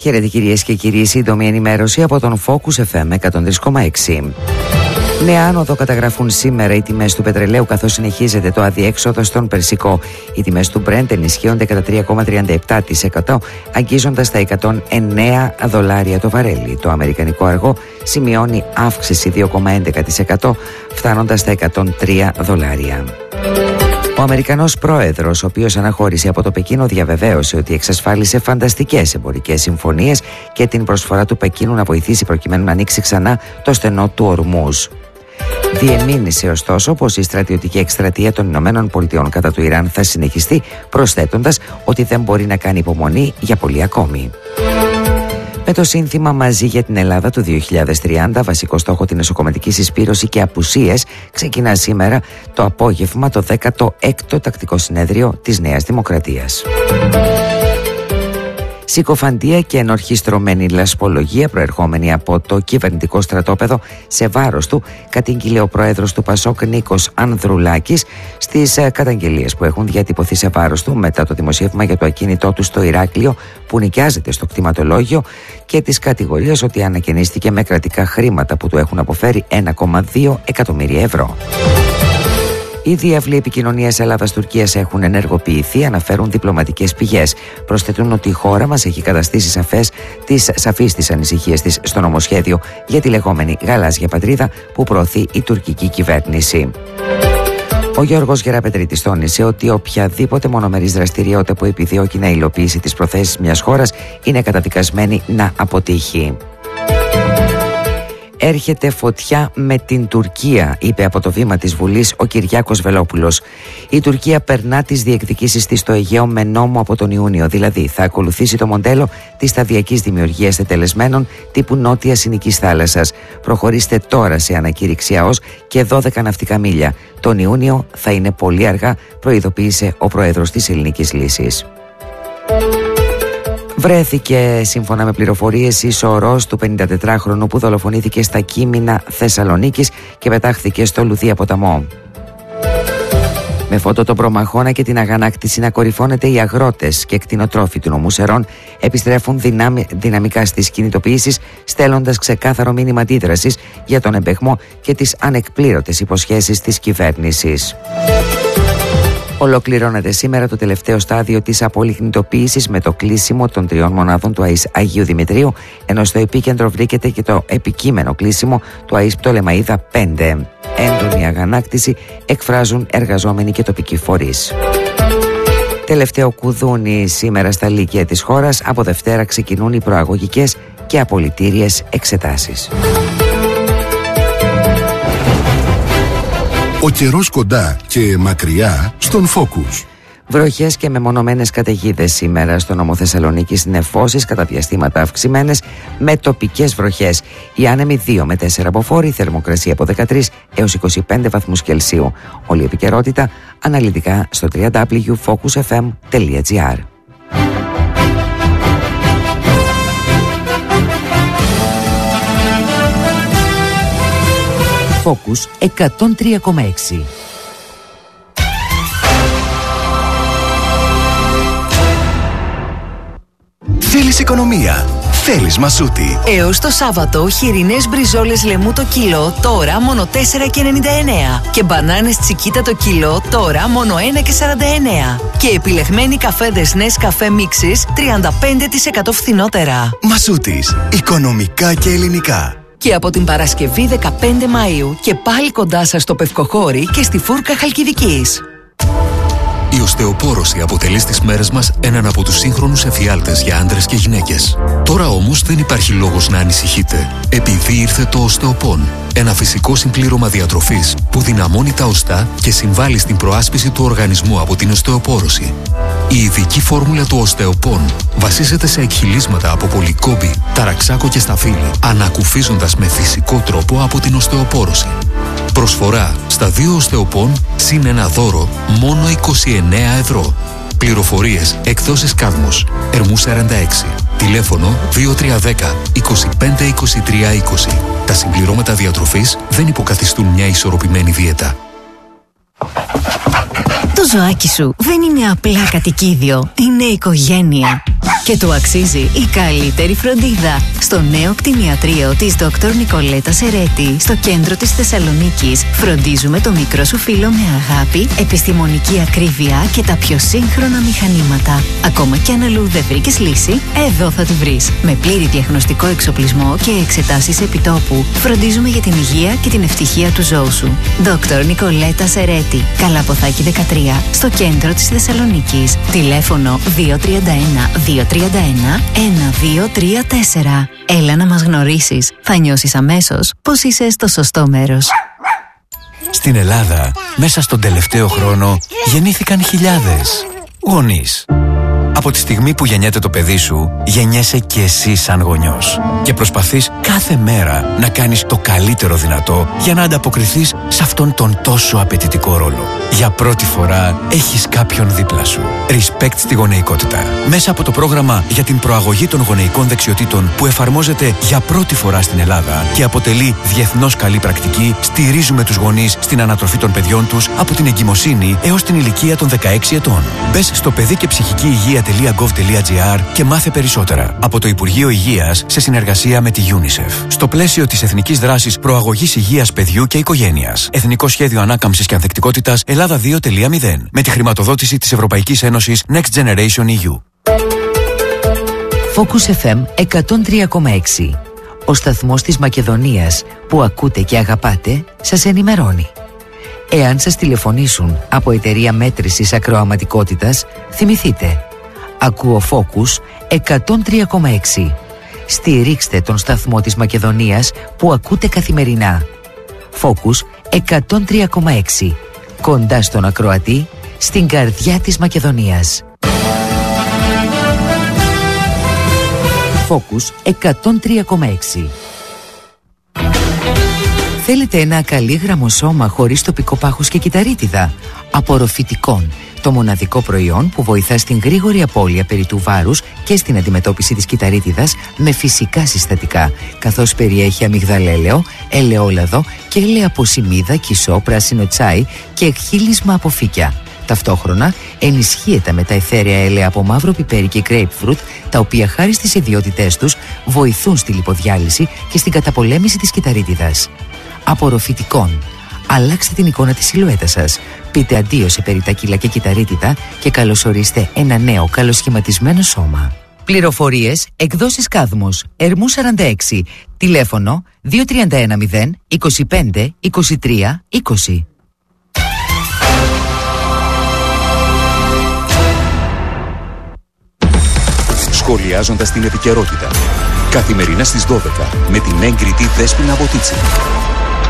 Χαίρετε κυρίες και κύριοι, σύντομη ενημέρωση από τον Focus FM 103,6. Νέα άνοδο καταγραφούν σήμερα οι τιμές του πετρελαίου, καθώς συνεχίζεται το αδιέξοδο στον Περσικό. Οι τιμές του Brent ενισχύονται κατά 3,37%, αγγίζοντας τα $109 το βαρέλι. Το αμερικανικό αργό σημειώνει αύξηση 2,11%, φτάνοντας στα $103. Ο Αμερικανός πρόεδρος, ο οποίος αναχώρησε από το Πεκίνο, διαβεβαίωσε ότι εξασφάλισε φανταστικές εμπορικές συμφωνίες και την προσφορά του Πεκίνου να βοηθήσει προκειμένου να ανοίξει ξανά το στενό του Ορμούζ. Διεμήνυσε ωστόσο πως η στρατιωτική εκστρατεία των ΗΠΑ κατά του Ιράν θα συνεχιστεί, προσθέτοντας ότι δεν μπορεί να κάνει υπομονή για πολύ ακόμη. Με το σύνθημα «Μαζί για την Ελλάδα» του 2030, βασικό στόχο την εσωκομματική συσπήρωση και απουσίες, ξεκινά σήμερα το απόγευμα το 16ο τακτικό συνέδριο της Νέας Δημοκρατίας. Συκοφαντία και ενορχιστρωμένη λασπολογία προερχόμενη από το κυβερνητικό στρατόπεδο σε βάρος του, κατήγγειλε ο πρόεδρος του Πασόκ Νίκος Ανδρουλάκης στις καταγγελίες που έχουν διατυπωθεί σε βάρος του μετά το δημοσίευμα για το ακίνητό του στο Ηράκλειο που νοικιάζεται στο κτηματολόγιο και τις κατηγορίες ότι ανακαινίστηκε με κρατικά χρήματα που του έχουν αποφέρει 1,2 εκατομμύρια ευρώ. Οι διάβλοι επικοινωνίας Ελλάδας-Τουρκίας έχουν ενεργοποιηθεί, αναφέρουν διπλωματικές πηγές. Προσθέτουν ότι η χώρα μας έχει καταστήσει σαφείς τις ανησυχίες της στο νομοσχέδιο για τη λεγόμενη γαλάζια πατρίδα που προωθεί η τουρκική κυβέρνηση. Ο Γιώργος Γεραπετρίτης τόνισε ότι οποιαδήποτε μονομερής δραστηριότητα που επιδιώκει να υλοποιήσει τις προθέσεις μιας χώρας είναι καταδικασμένη να αποτύχει. Έρχεται φωτιά με την Τουρκία, είπε από το βήμα της Βουλής ο Κυριάκος Βελόπουλος. Η Τουρκία περνά τις διεκδικήσεις της στο Αιγαίο με νόμο από τον Ιούνιο, δηλαδή θα ακολουθήσει το μοντέλο της σταδιακής δημιουργίας τετελεσμένων τύπου Νότια Ινικής Θάλασσας. Προχωρήστε τώρα σε ανακήρυξη ΑΟΣ και 12 ναυτικά μίλια. Τον Ιούνιο θα είναι πολύ αργά, προειδοποίησε ο πρόεδρος της Ελληνικής Λύσης. Βρέθηκε, σύμφωνα με πληροφορίες, ισορρός του 54χρονου που δολοφονήθηκε στα Κείμηνα Θεσσαλονίκης και πετάχθηκε στο Λουδία ποταμό. Με φώτο τον προμαχώνα και την αγανάκτηση να κορυφώνεται, οι αγρότες και κτηνοτρόφοι του νομού Σερών επιστρέφουν δυναμικά στις κινητοποιήσεις, στέλνοντας ξεκάθαρο μήνυμα αντίδρασης για τον εμπεγμό και τις ανεκπλήρωτες υποσχέσεις της κυβέρνησης. Ολοκληρώνεται σήμερα το τελευταίο στάδιο της απολιγνητοποίησης με το κλείσιμο των 3 μονάδων του ΑΙΣ Αγίου Δημητρίου, ενώ στο επίκεντρο βρίσκεται και το επικείμενο κλείσιμο του ΑΙΣ Πτολεμαΐδα 5. Έντονη αγανάκτηση εκφράζουν εργαζόμενοι και τοπικοί φορείς. Τελευταίο κουδούνι σήμερα στα λύκεια της χώρας. Από Δευτέρα ξεκινούν οι προαγωγικές και απολυτήριες εξετάσεις. Ο καιρός κοντά και μακριά στον Focus. Βροχές και μεμονωμένες καταιγίδες σήμερα στο νομό Θεσσαλονίκης, νεφώσεις κατά διαστήματα αυξημένες με τοπικές βροχές. Οι άνεμοι 2 με 4 μποφόρ, θερμοκρασία από 13 έως 25 βαθμούς Κελσίου. Όλη η επικαιρότητα αναλυτικά στο www.focusfm.gr. Focus 103,6. Θέλεις οικονομία, θέλεις Μασούτη. Έως το Σάββατο, χοιρινές μπριζόλες λεμού το κιλό, τώρα μόνο 4,99. Και μπανάνες τσικίτα το κιλό, τώρα μόνο 1,49. Και επιλεγμένοι καφέδες Nescafé Mixes 35% φθηνότερα. Μασούτης, οικονομικά και ελληνικά. Και από την Παρασκευή 15 Μαΐου και πάλι κοντά σας στο Πευκοχώρι και στη Φούρκα Χαλκιδικής. Η οστεοπόρωση αποτελεί στις μέρες μας έναν από τους σύγχρονους εφιάλτες για άντρες και γυναίκες. Τώρα όμως δεν υπάρχει λόγος να ανησυχείτε, επειδή ήρθε το Οστεοπόν. Ένα φυσικό συμπλήρωμα διατροφής που δυναμώνει τα οστά και συμβάλλει στην προάσπιση του οργανισμού από την οστεοπόρωση. Η ειδική φόρμουλα του Οστεοπόν βασίζεται σε εκχυλίσματα από πολυκόμπη, ταραξάκο και σταφύλι, ανακουφίζοντας με φυσικό τρόπο από την οστεοπόρωση. Προσφορά στα 2 Οστεοπόν συν ένα δώρο μόνο 29 ευρώ. Πληροφορίες εκδόσεις Κάδμος, Ερμού 46. Τηλέφωνο 2310 25 23 20. Τα συμπληρώματα διατροφής δεν υποκαθιστούν μια ισορροπημένη δίαιτα. Το ζωάκι σου δεν είναι απλά κατοικίδιο, είναι οικογένεια. Και του αξίζει η καλύτερη φροντίδα. Στο νέο κτηνιατρίο της Dr. Νικολέτα Σερέτη, στο κέντρο της Θεσσαλονίκης, φροντίζουμε το μικρό σου φίλο με αγάπη, επιστημονική ακρίβεια και τα πιο σύγχρονα μηχανήματα. Ακόμα κι αν αλλού δεν βρήκες λύση, εδώ θα τη βρεις. Με πλήρη διαγνωστικό εξοπλισμό και εξετάσεις επιτόπου, φροντίζουμε για την υγεία και την ευτυχία του ζώου σου. Dr. Νικολέτα Σερέτη, Καλαποθάκη 13, στο κέντρο της Θεσσαλονίκης. Τηλέφωνο 231-231-1234. Έλα να μας γνωρίσεις. Θα νιώσεις αμέσως πως είσαι στο σωστό μέρος. Στην Ελλάδα, μέσα στον τελευταίο χρόνο, γεννήθηκαν χιλιάδες γονείς. Από τη στιγμή που γεννιέται το παιδί σου, γεννιέσαι και εσύ σαν γονιός. Και προσπαθείς κάθε μέρα να κάνεις το καλύτερο δυνατό για να ανταποκριθείς σε αυτόν τον τόσο απαιτητικό ρόλο. Για πρώτη φορά έχεις κάποιον δίπλα σου. Respect στη γονεϊκότητα. Μέσα από το πρόγραμμα για την προαγωγή των γονεϊκών δεξιοτήτων που εφαρμόζεται για πρώτη φορά στην Ελλάδα και αποτελεί διεθνώς καλή πρακτική, στηρίζουμε τους γονείς στην ανατροφή των παιδιών τους από την εγκυμοσύνη έως την ηλικία των 16 ετών. Μπες στο παιδί και ψυχική υγεία.gov.gr και μάθε περισσότερα. Από το Υπουργείο Υγείας σε συνεργασία με τη UNICEF. Στο πλαίσιο της Εθνικής Δράσης Προαγωγής Υγείας Παιδιού και Οικογένειας. Εθνικό Σχέδιο Ανάκαμψης και Ανθεκτικότητας Ελλάδα 2.0. Με τη χρηματοδότηση της Ευρωπαϊκής Ένωσης Next Generation EU. Focus FM 103,6. Ο σταθμός της Μακεδονίας που ακούτε και αγαπάτε σας ενημερώνει. Εάν σας τηλεφωνήσουν από εταιρεία μέτρησης ακροαματικότητας, θυμηθείτε. Ακούω Focus 103,6. Στηρίξτε τον σταθμό της Μακεδονίας που ακούτε καθημερινά. Focus 103,6. Κοντά στον ακροατή, στην καρδιά της Μακεδονίας. Focus 103,6. Θέλετε ένα ακαλύγραμμο σώμα χωρίς τοπικό πάχος και κυταρίτιδα? Απορροφητικών, το μοναδικό προϊόν που βοηθά στην γρήγορη απώλεια περιττού βάρους και στην αντιμετώπιση της κυταρίτιδας με φυσικά συστατικά, καθώς περιέχει αμυγδαλέλαιο, ελαιόλαδο και έλαια από σιμίδα, κισό, πράσινο τσάι και εκχύλισμα από φύκια. Ταυτόχρονα ενισχύεται με τα αιθέρια έλαια από μαύρο πιπέρι και grapefruit, τα οποία χάρη στις ιδιότητές τους βοηθούν στη λιποδιάλυση και στην καταπολέμηση της κυταρίτιδας. Απορροφητικών. Αλλάξτε την εικόνα της σιλουέτας σας. Πείτε αντίο σε περιττά κιλά και κυταρίτιδα και καλωσορίστε ένα νέο καλοσχηματισμένο σώμα. Πληροφορίες, εκδόσεις Κάδμος, Ερμού 46, τηλέφωνο 2310 25 23 20. Σχολιάζοντας την επικαιρότητα. Καθημερινά στις 12 με την έγκριτη Δέσποινα Βοτίτσι.